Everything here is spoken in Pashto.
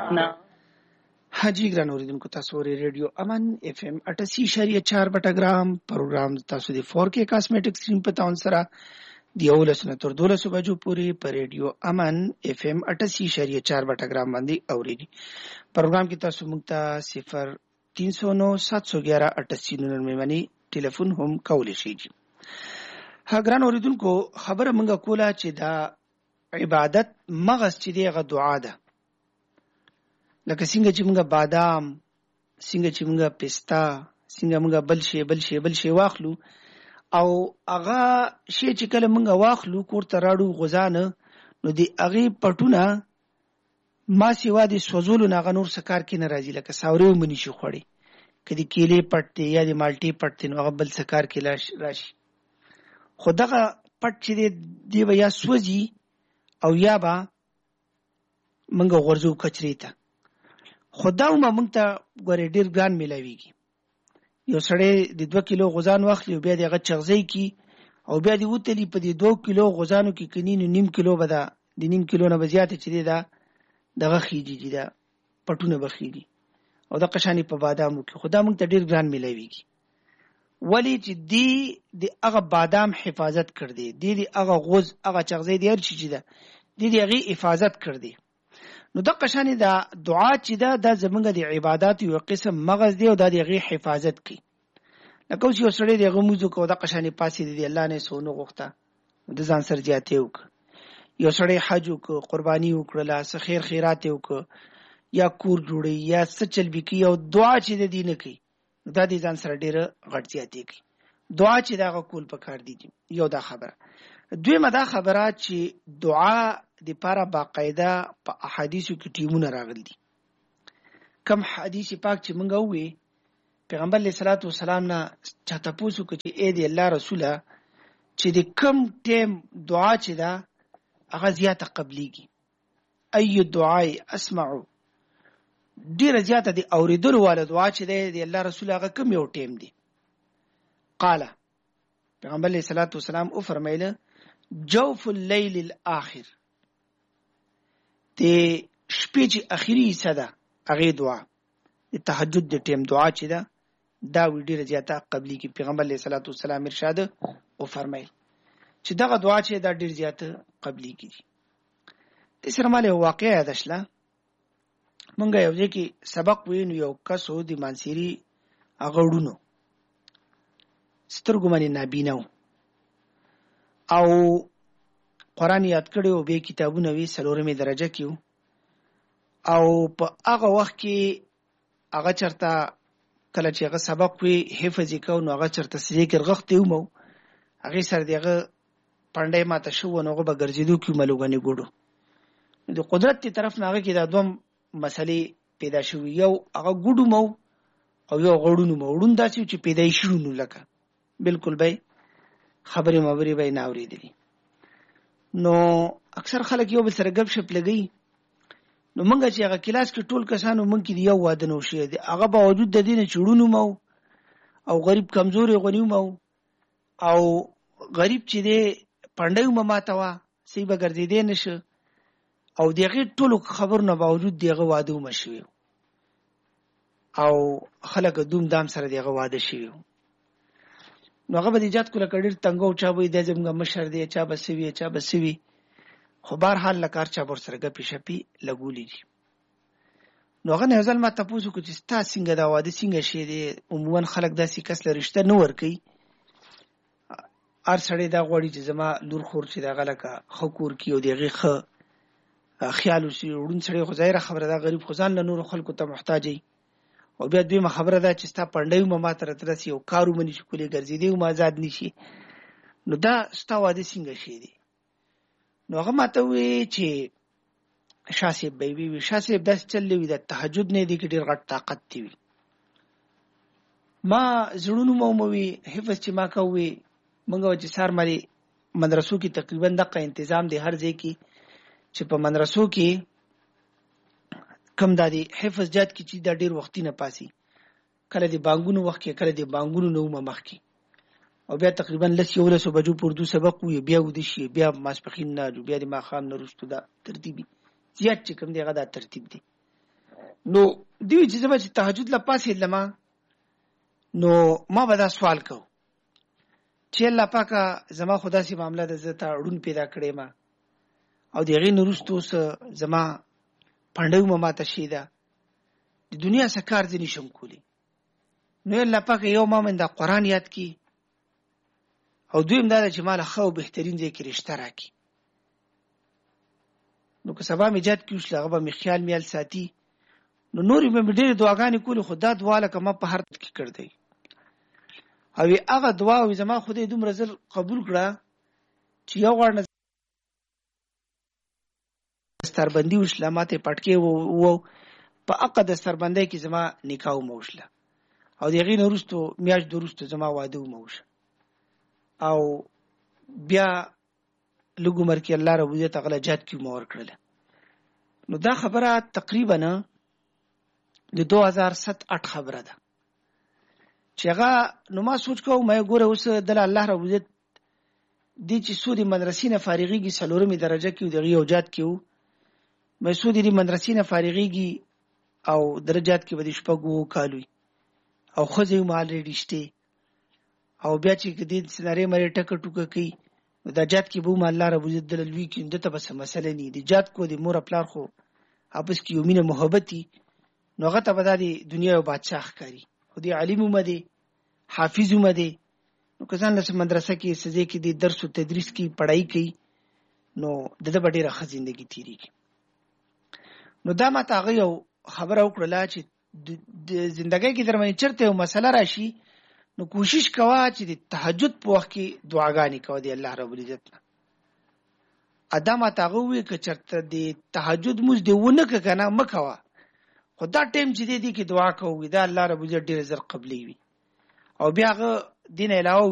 حاجی ګران اوریدونکو تاسو ورې ریډیو امن اف ام 88.4 بټاګرام پروګرام تاسو د 4K کاسمیټک سټریم په تاون سره د 11 تر 12 بجو پورې په ریډیو امن اف ام 88.4 بټاګرام باندې اوريدي پروګرام کې تاسو موږ ته 0309718899 باندې ټلیفون هم کولی شئ. ګران اوریدونکو خبره موږ کوله چې دا عبادت مغز چې دیغه دعا ده، لکه څنګه چې موږ بادام، څنګه چې موږ پستا، څنګه موږ بل شی واخلو او هغه شی چې کله موږ واخلو کور ته راړو غزانه نو دی هغه پټونه ما سیوا د سوزولو نه غنور سکار کې ناراضي لکه ساوري ومني شي خوړي کدي کېلې پټ یا د مالټي پټ نو هغه بل سکار کې راشي. خدغه پټ چې دی بیا سوزي او یا با موږ غورځو کچري ته خداو ما موږ ته ګورې ډیر ګران ملاويږي. یو سړی د 2 کیلو غزان واخلي او بیا دغه چغزي کی او بیا دی وتلی په دې 2 کیلو غزانو کې کنینو نیم کیلو بدا د نیم کیلو نه بزیات چې دی دا دغه خيږي دا پټونه بخيږي او د قشانی په بادامو کې خدا موږ ته ډیر ګران ملاويږي. ولی چې دی د هغه بادام حفاظت کړ دی د هغه غوز هغه چغزي دی هر شي ده د هغه حفاظت کړ دی. نو د قشانی دا دعا چې دا د زمونږ د عبادت یو قسم مغز دی او د هغه حفاظت کوي. لکه اوس یو سړی دغه موضوع کو د قشانی پاسې دی الله نه سونو غوښته د ځان سر زیاتې وک، یو سړی حج وک، قرباني وکړه، خیر خیرات وک، یا کور جوړي یا سچل بکی او دعا چې د دین کوي دا د ځان سره ډیره غټ زیاتې کوي. دعا چې دا کول پکار دي یو دا خبره. دویمه دا خبره چې دعا د پاره باقاعده په احادیثو کې ټیمونه راغلي دي. کم حدیث پاک چې مونږ وې پیغمبر علیه الصلاۃ والسلام نه چاته پوسو چې اې دی الله رسوله چې د کم ټیم دعا چې دا هغه زیاته قبليږي اي دعای اسمعو ډیره زیاته دی اوریدلو والا دعا چې دی الله رسول هغه کم یو ټیم دی. قال پیغمبر علیه الصلاۃ والسلام او فرمایله جوف الليل الاخر ته شپې چې اخیری صدا هغه دعا د تهجد د ټیم دعا چې دا ډیره زیاته قبلي کې پیغمبر علیه الصلاۃ والسلام ارشاد او فرمایل چې دغه دعا چې دا ډیره زیاته قبلي کې. د سره مالې واقعیا دشله مونږ یو ځکه سبق وینو یو کس و د مانسيري هغه وډونو سترګو باندې نابیناو او قرآن یاد کړي او به کتابونه وی سلورمه درجه کیو او په هغه وخت کې هغه چرته کله چې هغه سبق وی حفظ وکاو نو هغه چرته ذکر غختې ومو هغه سره دغه پاندای ماته شو نو هغه به ګرځیدو کې ملوګانی ګړو د قدرت تی طرف نه هغه کې دا دوم مسلې پیدا شوې یو هغه ګډو مو او یو غړونو مو وډون داسې چې پیدا شونه لکه بالکل به خبرې مبري به نه اورېدلې. نو اکثر خلک یو بل سره غب شپ لګي نو مونږ چې هغه کلاس کې ټول کسانو مونږ کې یو واده نو شي هغه باوجود د دینه چړونو مو او غریب کمزوري غنیو مو او غریب چې دی پاندایو ماته وا سی به ګرځیدې نشه او دغه ټول خبرونه باوجود دغه واده ومشوي او خلک دوم دام سره دغه واده شي نو هغه به ایجاد کوله کډیر تنګو چا به د زمګه مشر دی چا بسوي خو بهر حال لکار چا بر سره غپی شپی لګولې دي. نو هغه نه ځل ما تاسو کو چې ستا څنګه دا واده څنګه شي دي عموما خلک داسې کس له رشتہ نه ور کوي ار سړی دا غوړي چې زما لور خور چې دا غلکه خکور کیو دیغه خ خیال وشي وړون سړی خو ظاهر خبره دا غریب خزان له نور خلکو ته محتاجي او بیا دوی خبره ده چې ستا پندایو ما تر ترسي او کارو منی چې کولې ګرځیدي او ما آزاد نشي نو دا ستا واده څنګه شي دي. نو هغه ماته وی چې شاسب بیبي شاسب داس چلې وي د تهجد نه دي کې ډیر غټ طاقت دی ما زړونو موموي حفظ چې ما کوي منګو چې سار مالي مدرسو کې تقریبا دغه تنظیم دی هر ځای کې چې په مدرسو کې کم دادي حفظ جات کې چې دا ډیر وخت نه پاسي کله دی بانګونو وخت کې کله دی بانګونو نو مخ کې او بیا تقریبا لسو بجو پردو سبق وي بیا ودی شي بیا ماسپخین نه بیا د ماخام نه رستو دا ترتیبي زیات چې کوم دی غدا ترتیب دی. نو دوی چې زما چې تهجد لا پاسېدلم نو ما به دا سوال کو چې الله پاکه زما خدا سي معاملې د زه ته اړون پیدا کړې ما او د هغې نه وروسته اوس زما پنډه ما ته شي ده د دنیا څه کار زه نشم کولی نو الله پاکه یو ما من دا قرآن یاد کی او دویم دا ده چې ماله ښه او بهترین ځای کې رشته راکړي نو که سبا مې جات کیوش هغه به مې خیال میال ساتي نو نورې به مې ډېرې دعاګانې کولې خو دا دعا لکه ما په هر کې کړ دی او هغه دعا وي زما خدای دومره زر قبول کړه چې یو غاړه دستربندي وشله ماته پټکې وو په هغه دستربندۍ کې زما نکاح وموشله او د هغې نه وروستو میاشت وروسته زما واده وموشه او بیا لږ عمر کې الله رب عزت هغه له جات کې مو ورکړله نو دا خبره تقریبا د 2007-8 خبره ده چې هغه نو ما سوچ کوم مې ګوره اوس د الله رب عزت دې چې سودی مدرسې نه فارغيږي 4مې درجه کې د یو جات کې مې سودی دې مدرسې نه فارغيږي او درجات کې به شپږو کالوي او خوځې مال رښتې او بیا چې دې سنارې مې ټکه ټوکه کوي دا جات کې به الله رب عزت دلوي کې دته بس مسله نه دي جات کو دې مور خپل خو اپس کې یومینه محبتي نو هغه ته به د دنیا یو بادشاہ ښکاري خو دې عالم ومدي حافظ ومدي نو کسان له مدرسه کې سزه کې د درس او تدریس کې پڑھائی کوي نو دغه ډېره ښه ژوندۍ تیریږي نو دا ماته هغه یو خبره وکړه چې د ژوندۍ کې درمن چرته یو مسله راشي نو کوشش کوه چې د تهجد په وخت کې دعاګانې کوه دی الله رب العزت نه ادم اتاغه وی ک چرته د تهجد مز دی ونه کنه مکوه خدا ټیم چې دی کې دعا کوو دا الله رب عزت ډېر زر قبلي وي او بیا غ دین علاوه